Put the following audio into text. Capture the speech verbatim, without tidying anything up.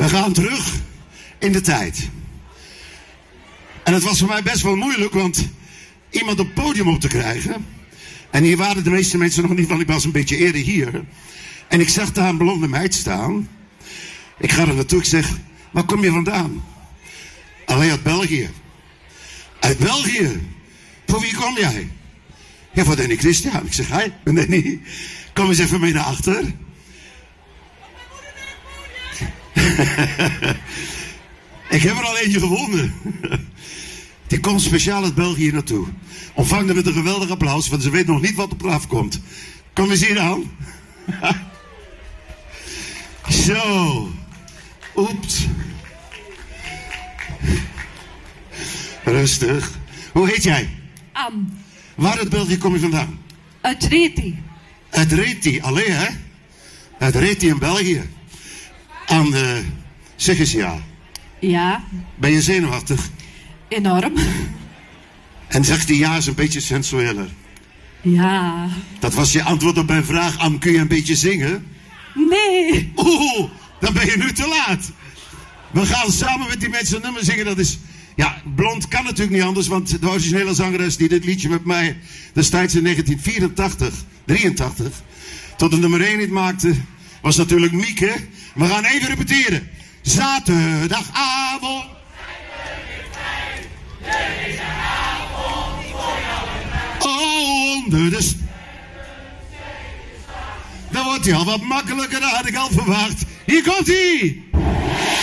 We gaan terug in de tijd. En het was voor mij best wel moeilijk, want iemand op het podium op te krijgen. En hier waren de meeste mensen nog niet, want ik was een beetje eerder hier. En ik zag daar een blonde meid staan. Ik ga er naartoe, ik zeg, waar kom je vandaan? Alleen uit België. Uit België? Voor wie kom jij? Ja, voor Danny Christian. Ik zeg, hi, ik ben Danny. Kom eens even mee naar achter. Ik heb er al eentje gevonden. Die komt speciaal uit België naartoe. Ontvang hem met een geweldig applaus, want ze weet nog niet wat op haar afkomt. Kom eens hier aan. Zo. Oeps. Rustig. Hoe heet jij? Anne. Waar uit België kom je vandaan? Uit Reti. Uit Reti, alleen hè? Uit Reti in België. Anne, uh, zeg eens ja. Ja. Ben je zenuwachtig? Enorm. En zegt die ja is een beetje sensueler. Ja. Dat was je antwoord op mijn vraag. Anne, kun je een beetje zingen? Nee. Oeh, dan ben je nu te laat. We gaan samen met die mensen een nummer zingen. Dat is... Ja, blond kan natuurlijk niet anders, want de originele zangeres die dit liedje met mij destijds in negentien vierentachtig, drieëntachtig, tot een nummer één hit maakte, was natuurlijk Mieke. We gaan even repeteren. Zaterdagavond. Oh, onder de... Dan wordt hij al wat makkelijker, dan had ik al verwacht. Hier komt hij.